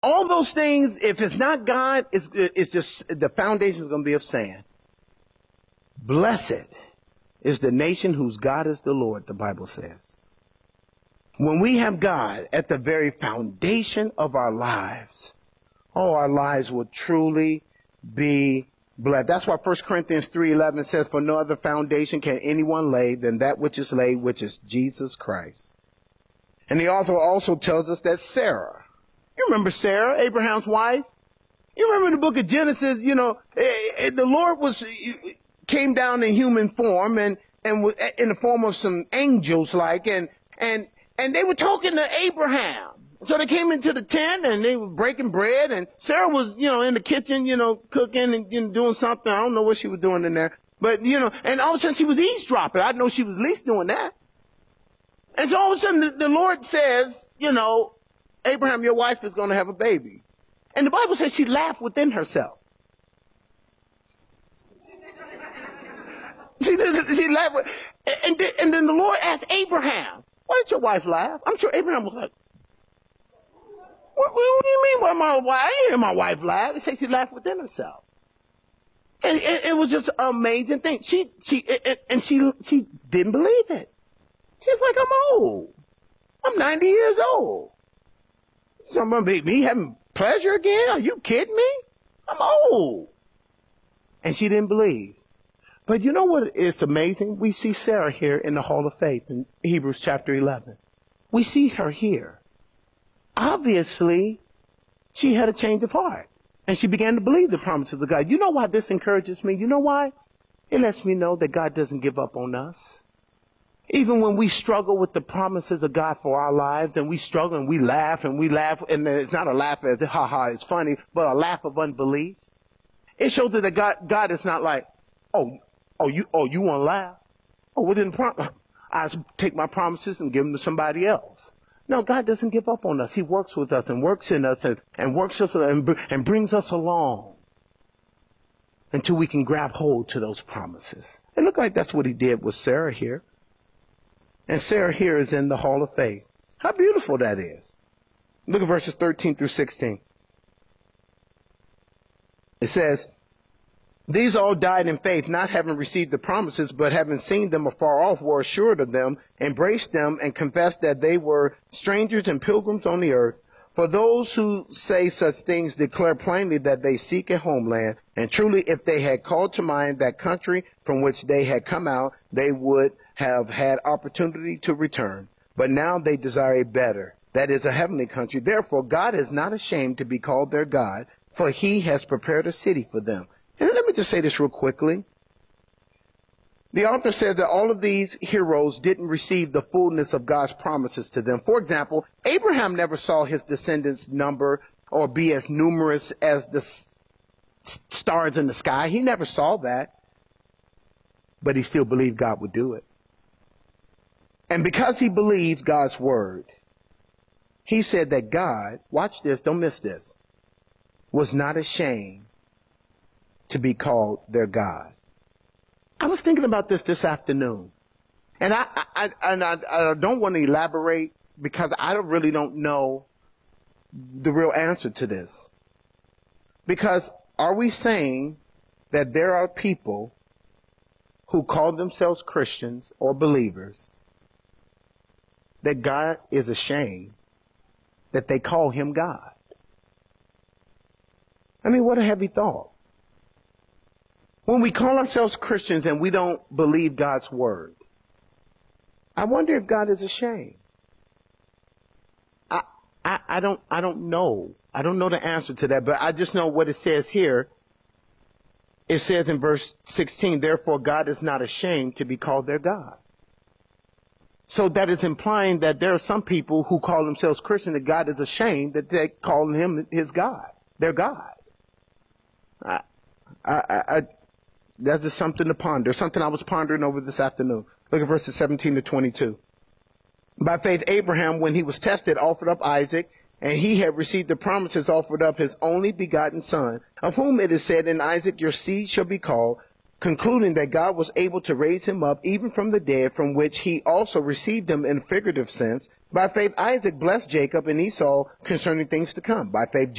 all those things, if it's not God, it's just the foundation is going to be of sand. Blessed is the nation whose God is the Lord, the Bible says. When we have God at the very foundation of our lives, our lives will truly be blessed. That's why 1 Corinthians 3:11 says, for no other foundation can anyone lay than that which is laid, which is Jesus Christ. And the author also tells us that Sarah, you remember Sarah, Abraham's wife? You remember the book of Genesis, the Lord came down in human form and was in the form of some angels and they were talking to Abraham. So they came into the tent and they were breaking bread, and Sarah was, in the kitchen, cooking and doing something. I don't know what she was doing in there. But, and all of a sudden she was eavesdropping. I know she was at least doing that. And so all of a sudden the Lord says, Abraham, your wife is going to have a baby. And the Bible says she laughed within herself. She laughed. And then the Lord asked Abraham, why did your wife laugh? I'm sure Abraham was like, what do you mean by my wife? I didn't hear my wife laugh. It says she laughed within herself. And it was just an amazing thing. She didn't believe it. She was like, I'm old. I'm 90 years old. Somebody me having pleasure again? Are you kidding me? I'm old. And she didn't believe. But you know what is amazing? We see Sarah here in the Hall of Faith in Hebrews chapter 11. We see her here. Obviously, she had a change of heart. And she began to believe the promises of God. You know why this encourages me? You know why? It lets me know that God doesn't give up on us. Even when we struggle with the promises of God for our lives, and we struggle and we laugh, and it's not a laugh as it's funny, but a laugh of unbelief. It shows that God is not like, you want to laugh? Well then I take my promises and give them to somebody else. No, God doesn't give up on us. He works with us and works in us and works us and brings us along until we can grab hold to those promises. It looked like that's what he did with Sarah here. And Sarah here is in the Hall of Faith. How beautiful that is. Look at verses 13 through 16. It says, these all died in faith, not having received the promises, but having seen them afar off, were assured of them, embraced them, and confessed that they were strangers and pilgrims on the earth. For those who say such things declare plainly that they seek a homeland. And truly, if they had called to mind that country from which they had come out, they would have had opportunity to return. But now they desire a better, that is, a heavenly country. Therefore, God is not ashamed to be called their God, for he has prepared a city for them. And let me just say this real quickly. The author says that all of these heroes didn't receive the fullness of God's promises to them. For example, Abraham never saw his descendants number or be as numerous as the stars in the sky. He never saw that. But he still believed God would do it. And because he believed God's word, he said that God, watch this, don't miss this, was not ashamed to be called their God. I was thinking about this afternoon, and I don't want to elaborate because I really don't know the real answer to this. Because are we saying that there are people who call themselves Christians or believers that God is ashamed that they call him God? I mean, what a heavy thought. When we call ourselves Christians and we don't believe God's word, I wonder if God is ashamed. I don't know. I don't know the answer to that, but I just know what it says here. It says in verse 16, therefore God is not ashamed to be called their God. So that is implying that there are some people who call themselves Christian that God is ashamed that they call him his God, their God. That's just something to ponder, something I was pondering over this afternoon. Look at verses 17 to 22. By faith, Abraham, when he was tested, offered up Isaac, and he had received the promises, offered up his only begotten son, of whom it is said, in Isaac your seed shall be called, concluding that God was able to raise him up even from the dead, from which he also received him in a figurative sense. By faith, Isaac blessed Jacob and Esau concerning things to come. By faith,